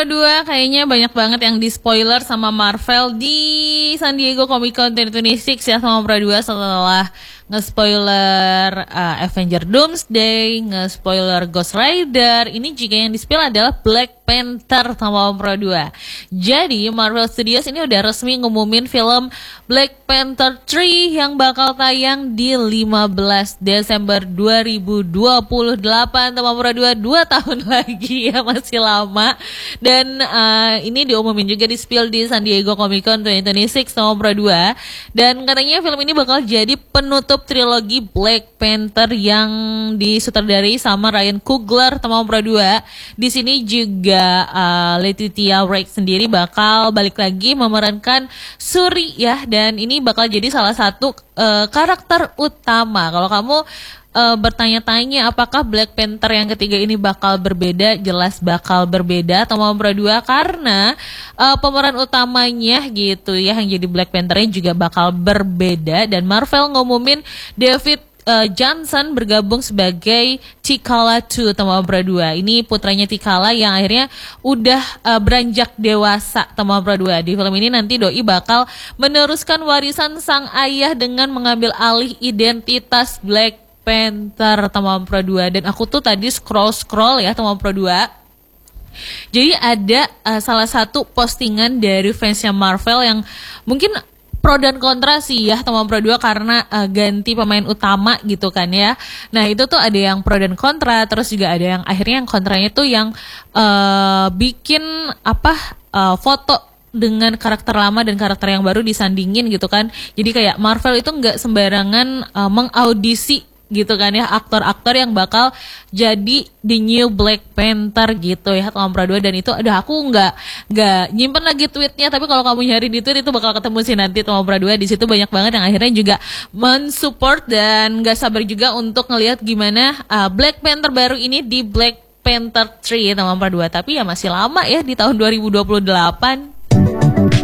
Pro 2 kayaknya banyak banget yang di spoiler sama Marvel di San Diego Comic Con 2026 ya sama Pro 2 setelah nge-spoiler Avenger Doomsday, nge-spoiler Ghost Rider. Ini juga yang di-spill adalah Black Panther sama Pro 2. Jadi Marvel Studios ini udah resmi ngumumin film Black Panther 3 yang bakal tayang di 15 Desember 2028 sama Pro 2 tahun lagi ya, masih lama. Dan ini diumumin juga di-spill di San Diego Comic Con 2026 sama Pro 2. Dan katanya film ini bakal jadi penutup trilogi Black Panther yang disutradarai sama Ryan Coogler sama Pro 2. Di sini juga Letitia Wright sendiri bakal balik lagi memerankan Shuri ya, dan ini bakal jadi salah satu karakter utama. Kalau kamu bertanya-tanya apakah Black Panther yang ketiga ini bakal berbeda, jelas bakal berbeda sama Pro 2 karena pemeran utamanya gitu ya yang jadi Black Panther-nya juga bakal berbeda. Dan Marvel ngumumin David Johnson bergabung sebagai T'Challa 2 sama Pro 2. Ini putranya T'Challa yang akhirnya udah beranjak dewasa sama Pro 2. Di film ini nanti doi bakal meneruskan warisan sang ayah dengan mengambil alih identitas Black Panther sama Pro 2. Dan aku tuh tadi scroll ya sama Pro 2. Jadi ada salah satu postingan dari fansnya Marvel yang mungkin pro dan kontra sih ya sama Pro 2 karena ganti pemain utama gitu kan ya. Nah itu tuh ada yang pro dan kontra, terus juga ada yang akhirnya yang kontranya tuh yang bikin foto dengan karakter lama dan karakter yang baru disandingin gitu kan. Jadi kayak Marvel itu nggak sembarangan mengaudisi gitu kan ya aktor-aktor yang bakal jadi the new Black Panther gitu ya sama Pro 2. Dan itu aku nggak nyimpen lagi tweetnya, tapi kalau kamu nyari di tweet itu bakal ketemu sih nanti sama Pro 2. Di situ banyak banget yang akhirnya juga mensupport dan nggak sabar juga untuk ngelihat gimana Black Panther baru ini di Black Panther 3 sama Pro 2. Tapi ya masih lama ya, di tahun 2028.